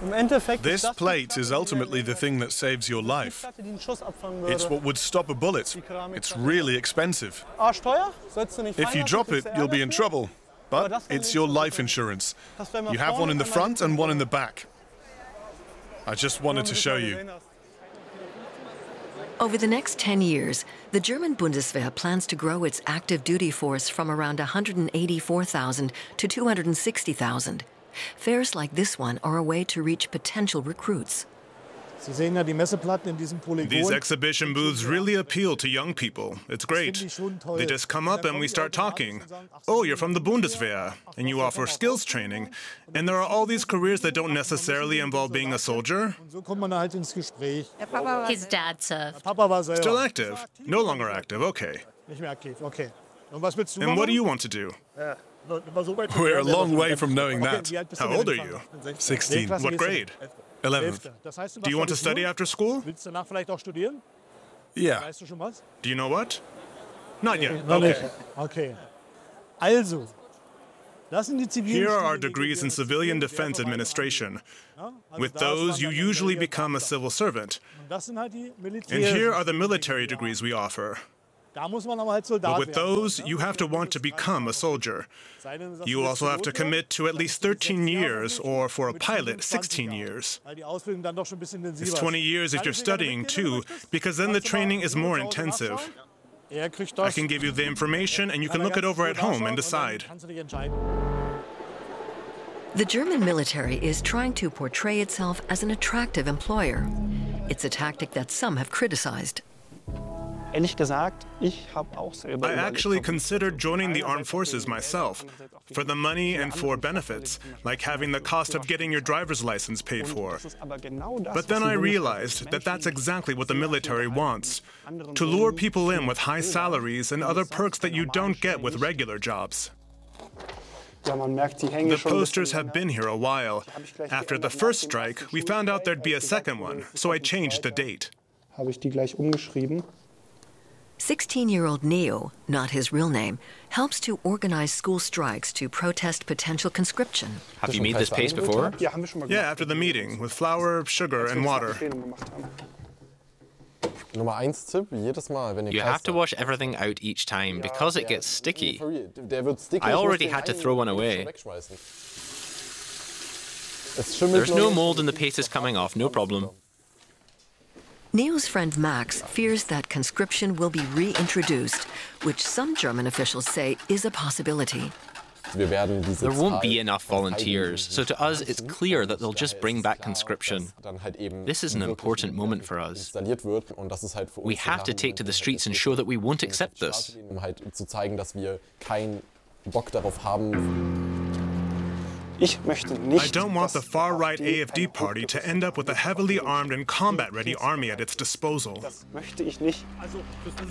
This plate is ultimately the thing that saves your life. It's what would stop a bullet. It's really expensive. If you drop it, you'll be in trouble. But it's your life insurance. You have one in the front and one in the back. I just wanted to show you. Over the next 10 years, the German Bundeswehr plans to grow its active duty force from around 184,000 to 260,000. Fairs like this one are a way to reach potential recruits. These exhibition booths really appeal to young people. It's great. They just come up and we start talking. Oh, you're from the Bundeswehr, and you offer skills training. And there are all these careers that don't necessarily involve being a soldier. His dad served. Still active? No longer active, okay. And what do you want to do? We're a long way from knowing that. How old are you? 16. What grade? 11th. Do you want to study after school? Yeah. Do you know what? Not yet. Okay. Here are our degrees in Civilian Defense Administration. With those, you usually become a civil servant. And here are the military degrees we offer. But with those, you have to want to become a soldier. You also have to commit to at least 13 years, or for a pilot, 16 years. It's 20 years if you're studying too, because then the training is more intensive. I can give you the information and you can look it over at home and decide. The German military is trying to portray itself as an attractive employer. It's a tactic that some have criticized. I actually considered joining the armed forces myself, for the money and for benefits, like having the cost of getting your driver's license paid for. But then I realized that that's exactly what the military wants, to lure people in with high salaries and other perks that you don't get with regular jobs. The posters have been here a while. After the first strike, we found out there'd be a second one, so I changed the date. 16-year-old Neo, not his real name, helps to organize school strikes to protest potential conscription. Have you made this paste before? Yeah, after the meeting, with flour, sugar, and water. You have to wash everything out each time because it gets sticky. I already had to throw one away. There's no mold and the paste is coming off, no problem. Neo's friend Max fears that conscription will be reintroduced, which some German officials say is a possibility. There won't be enough volunteers, so to us it's clear that they'll just bring back conscription. This is an important moment for us. We have to take to the streets and show that we won't accept this. I don't want the far-right AfD party to end up with a heavily armed and combat-ready army at its disposal.